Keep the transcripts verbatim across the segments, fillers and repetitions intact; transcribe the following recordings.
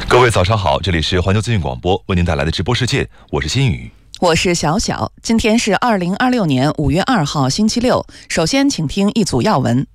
各位早上好，这里是环球资讯广播为您带来的直播世界，我是新宇， 我是小小。今天是二零二六年五月二号星期六。首先请听一组要闻。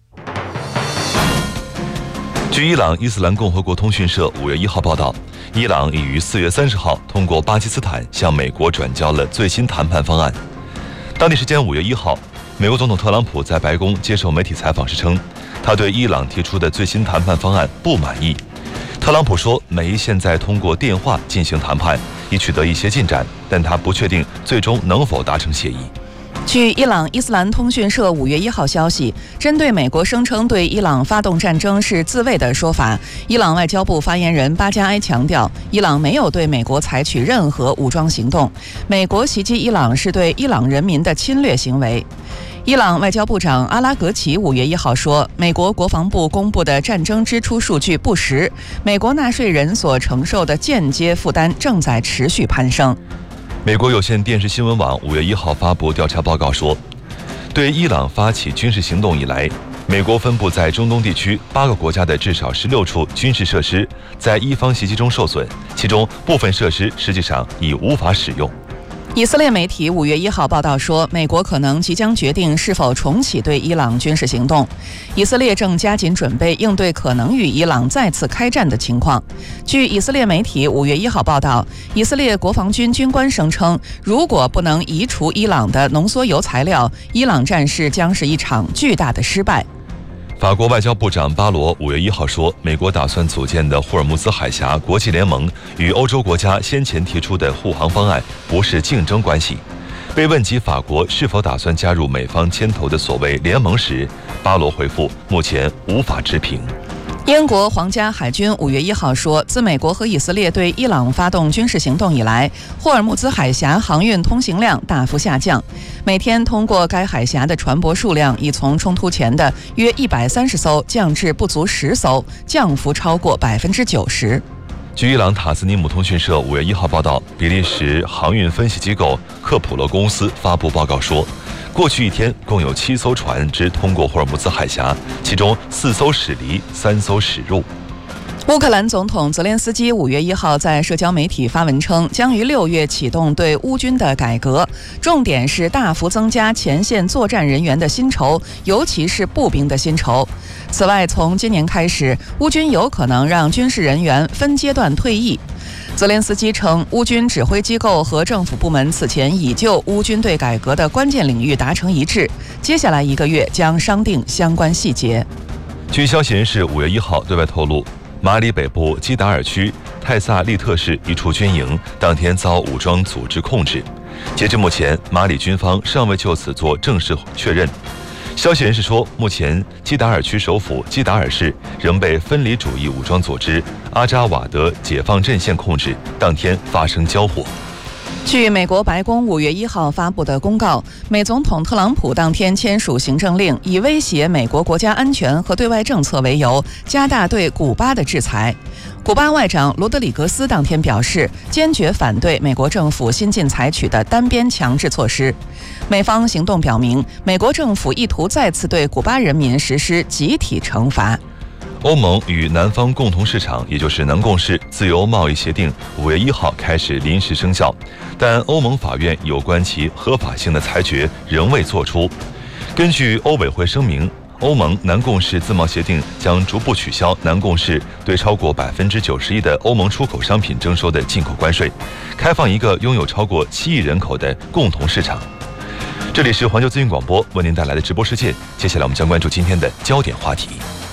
据伊朗伊斯兰共和国通讯社五月一号报道，伊朗已于四月三十号通过巴基斯坦向美国转交了最新谈判方案。当地时间五月一号，美国总统特朗普在白宫接受媒体采访时称，他对伊朗提出的最新谈判方案不满意。特朗普说，美现在通过电话进行谈判，已取得一些进展，但他不确定最终能否达成协议。 据伊朗伊斯兰通讯社五月一号消息，针对美国声称对伊朗发动战争是自卫的说法，伊朗外交部发言人巴加埃强调，伊朗没有对美国采取任何武装行动，美国袭击伊朗是对伊朗人民的侵略行为。伊朗外交部长阿拉格齐五月一号说，美国国防部公布的战争支出数据不实，美国纳税人所承受的间接负担正在持续攀升。 美国有线电视新闻网五月一号发布调查报告说，对伊朗发起军事行动以来，美国分布在中东地区八个国家的至少十六处军事设施在伊方袭击中受损，其中部分设施实际上已无法使用。 以色列媒体五月一号报道说，美国可能即将决定是否重启对伊朗军事行动。以色列正加紧准备应对可能与伊朗再次开战的情况。据以色列媒体五月一号报道，以色列国防军军官声称，如果不能移除伊朗的浓缩铀材料，伊朗战事将是一场巨大的失败。 法国外交部长巴罗五月一号说，美国打算组建的霍尔木兹海峡国际联盟与欧洲国家先前提出的护航方案不是竞争关系。被问及法国是否打算加入美方牵头的所谓联盟时，巴罗回复，目前无法置评。 英国皇家海军五月一号说，自美国和以色列对伊朗发动军事行动以来，霍尔木兹海峡航运通行量大幅下降，每天通过该海峡的船舶数量已从冲突前的约一百三十艘降至不足十艘，降幅超过百分之九十。 据伊朗塔斯尼姆通讯社五月一号报道，比利时航运分析机构克普勒公司发布报告说，过去一天共有七艘船只通过霍尔木兹海峡，其中四艘驶离，三艘驶入。 乌克兰总统泽连斯基五月一号在社交媒体发文称，将于六月启动对乌军的改革，重点是大幅增加前线作战人员的薪酬，尤其是步兵的薪酬。此外，从今年开始，乌军有可能让军事人员分阶段退役。泽连斯基称，乌军指挥机构和政府部门此前已就乌军队改革的关键领域达成一致，接下来一个月将商定相关细节。 据消息人士五月一号对外透露，马里北部基达尔区泰萨利特市一处军营当天遭武装组织控制，截至目前，马里军方尚未就此做正式确认。消息人士说，目前基达尔区首府基达尔市仍被分离主义武装组织阿扎瓦德解放阵线控制，当天发生交火。 据美国白宫五月一号发布的公告，美总统特朗普当天签署行政令，以威胁美国国家安全和对外政策为由，加大对古巴的制裁。古巴外长罗德里格斯当天表示，坚决反对美国政府新近采取的单边强制措施。美方行动表明，美国政府意图再次对古巴人民实施集体惩罚。 欧盟与南方共同市场，也就是南共识自由贸易协定五月一号开始临时生效，但欧盟法院有关其合法性的裁决仍未作出。根据欧委会声明，欧盟南共识自贸协定将逐步取消南共识对超过百分之九十一的欧盟出口商品征收的进口关税，开放一个拥有超过七亿人口的共同市场。这里是环球资讯广播为您带来的直播世界，接下来我们将关注今天的焦点话题。